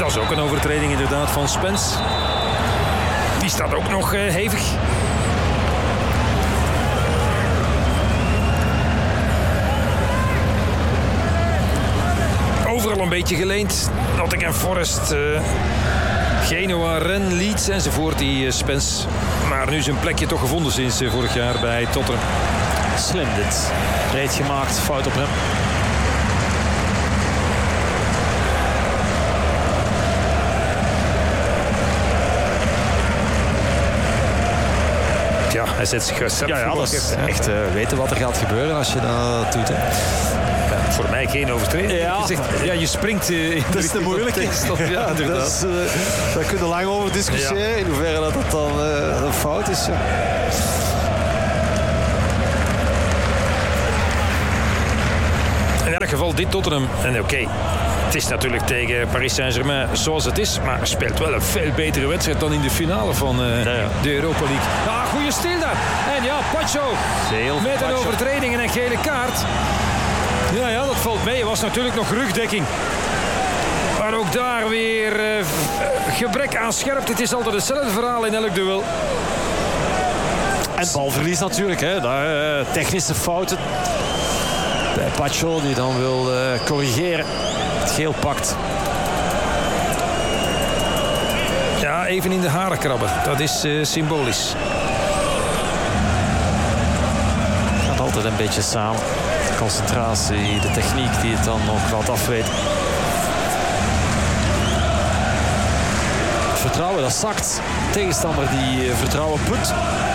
Dat is ook een overtreding inderdaad van Spence. Die staat ook nog hevig. Overal een beetje geleend. Nottingham Forest, Genoa, Rennes, Leeds enzovoort. Die Spence. Maar nu zijn plekje toch gevonden sinds vorig jaar bij Tottenham. Slim dit. Breed gemaakt, fout op hem. Ja, hij zet zich zelf. Ja, dat is echt weten wat er gaat gebeuren als je dat doet. Hè. Ja, voor mij geen overtreding. Ja, ja, je springt in dat is te moeilijk. Ja, inderdaad. Daar kun je lang over discussiëren. Ja. In hoeverre dat dan een fout is. Ja. In elk geval dit Tottenham. En oké, het is natuurlijk tegen Paris Saint-Germain zoals het is. Maar speelt wel een veel betere wedstrijd dan in de finale van de Europa League. Ah, goede stil daar. En ja, Pacho met een overtreding en een gele kaart. Ja, dat valt mee. Er was natuurlijk nog rugdekking. Maar ook daar weer gebrek aan scherpte. Het is altijd hetzelfde verhaal in elk duel. En balverlies natuurlijk. Hè. Daar, technische fouten. Bij Pacho die dan wil corrigeren. Het geel pakt. Ja, even in de haren krabben. Dat is symbolisch. Gaat altijd een beetje samen. De concentratie, de techniek die het dan nog wat afweet. Vertrouwen, dat zakt. Tegenstander die vertrouwen put.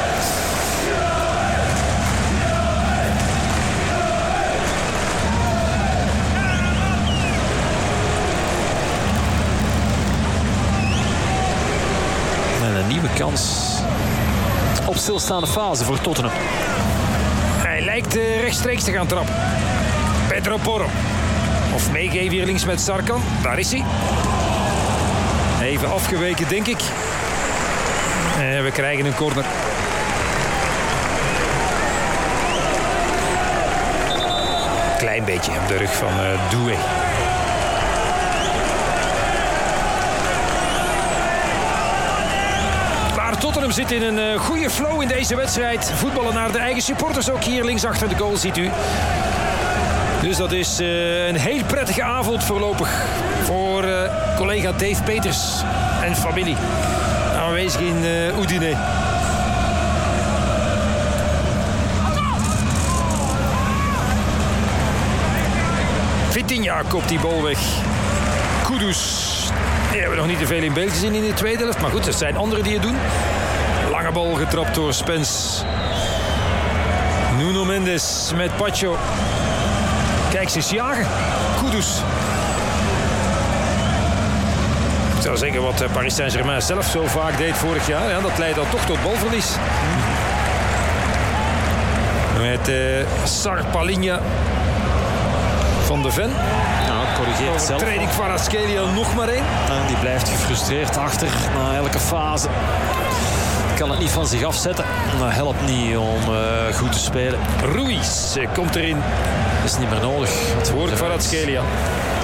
Een nieuwe kans op stilstaande fase voor Tottenham. Hij lijkt rechtstreeks te gaan trappen. Pedro Porro. Of meegeven hier links met Sarkan. Daar is hij. Even afgeweken, denk ik. En we krijgen een corner. Klein beetje op de rug van Doué. Tottenham zit in een goede flow in deze wedstrijd. Voetballen naar de eigen supporters. Ook hier links achter de goal ziet u. Dus dat is een heel prettige avond voorlopig. Voor collega Dave Peters en familie. Aanwezig in Udine. Vitinha kopt die bal weg. Kudus. Die hebben we nog niet te veel in beeld gezien in de tweede helft. Maar goed, het zijn anderen die het doen. Lange bal getrapt door Spence. Nuno Mendes met Pacho. Kijk, ze eens jagen. Kudus. Ik zou zeggen wat Paris Saint-Germain zelf zo vaak deed vorig jaar. Ja, dat leidt dan toch tot balverlies. Met Sarpalinha van de Ven. Corrigeert zelf. Training van Askelia nog maar één. Die blijft gefrustreerd achter na elke fase. Kan het niet van zich afzetten. Maar helpt niet om goed te spelen. Ruiz komt erin. Is niet meer nodig. Het woord van Askelia.